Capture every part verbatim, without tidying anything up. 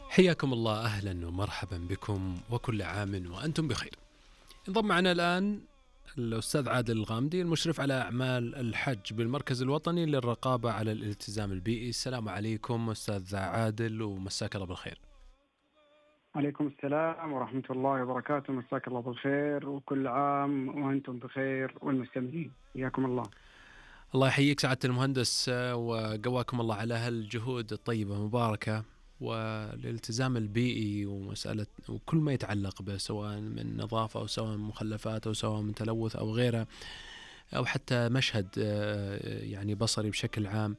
حياكم الله، أهلا ومرحبا بكم وكل عام وأنتم بخير. انضم معنا الآن الأستاذ عادل الغامدي، المشرف على أعمال الحج بالمركز الوطني للرقابة على الالتزام البيئي. السلام عليكم أستاذ عادل ومساك الله بالخير. عليكم السلام ورحمة الله وبركاته، مساك الله بالخير وكل عام وأنتم بخير والمستمعين حياكم الله. الله يحييك سعادة المهندس وقواكم الله على هالجهود الطيبة المباركة والالتزام البيئي ومسألة وكل ما يتعلق به، سواء من نظافة أو سواء من مخلفات أو سواء من تلوث أو غيره، أو حتى مشهد يعني بصري بشكل عام.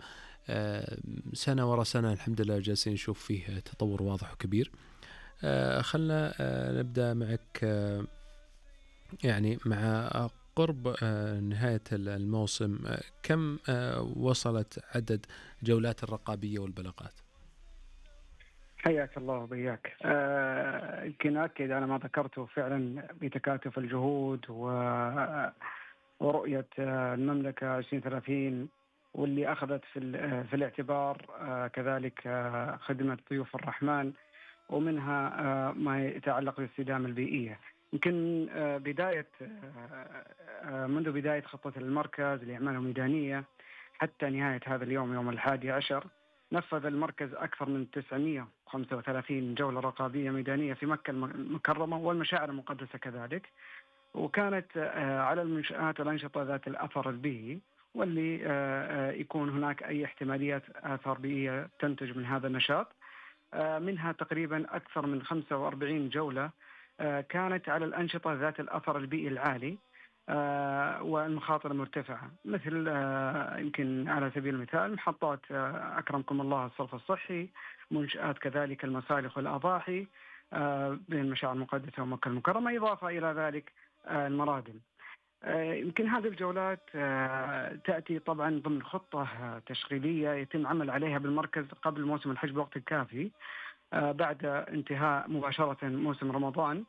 سنة ورا سنة الحمد لله جالسين نشوف فيه تطور واضح وكبير. خلنا نبدأ معك يعني مع قرب نهاية الموسم، كم وصلت عدد جولات الرقابية والبلاغات؟ حياك الله وبياك. يمكن آه أكد على ما ذكرته فعلا بتكاتف الجهود و... ورؤية المملكة عشرين ثلاثين، واللي أخذت في, في الاعتبار آه كذلك آه خدمة ضيوف الرحمن، ومنها آه ما يتعلق بالاستدامة البيئية. يمكن آه بداية آه منذ بداية خطة المركز لأعمال ميدانية حتى نهاية هذا اليوم يوم الحادي عشر، نفذ المركز أكثر من تسعمائة وخمسة وثلاثين جولة رقابية ميدانية في مكة المكرمة والمشاعر المقدسة كذلك، وكانت على المنشآت والأنشطة ذات الأثر البيئي، واللي يكون هناك أي احتماليات آثار بيئية تنتج من هذا النشاط. منها تقريبا أكثر من خمسة وأربعين جولة كانت على الأنشطة ذات الأثر البيئي العالي آه والمخاطر المرتفعة، مثل آه يمكن على سبيل المثال محطات آه أكرمكم الله الصرف الصحي، منشآت كذلك المسالخ والأضاحي آه بين المشاعر المقدسة ومكة المكرمة، إضافة إلى ذلك آه المرادم. آه يمكن هذه الجولات آه تأتي طبعا ضمن خطة آه تشغيلية يتم عمل عليها بالمركز قبل موسم الحج بوقت كافي، آه بعد انتهاء مباشرة موسم رمضان.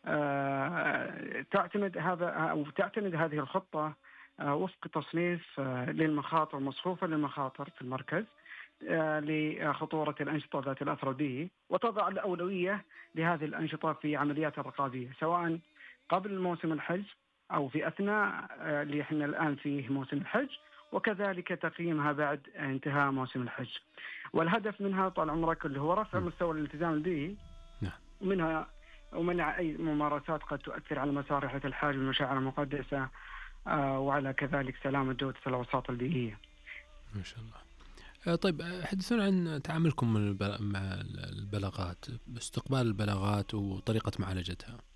آه تعتمد هذا أو تعتمد هذه الخطة آه وفق تصنيف آه للمخاطر، مصفوفة للمخاطر في المركز آه لخطورة الأنشطة ذات الأثر البيئي، وتضع الأولوية لهذه الأنشطة في عمليات الرقابية سواء قبل موسم الحج أو في أثناء آه اللي احنا الآن فيه موسم الحج، وكذلك تقييمها بعد انتهاء موسم الحج. والهدف منها طال عمرك اللي هو رفع مستوى الالتزام البيئي، ومنها ومنع أي ممارسات قد تؤثر على مسار رحلة الحاج والمشاعر المقدسة آه وعلى كذلك سلامة جودة الأوساط البيئية. ما شاء الله. آه طيب حدثونا عن تعاملكم مع البلاغات، استقبال البلاغات وطريقة معالجتها.